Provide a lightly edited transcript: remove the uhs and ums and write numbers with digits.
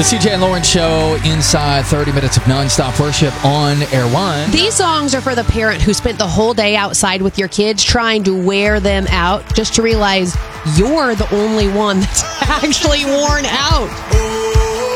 The CJ and Lauren Show inside 30 minutes of nonstop worship on Air One. These songs are for the parent who spent the whole day outside with your kids trying to wear them out just to realize you're the only one that's actually worn out.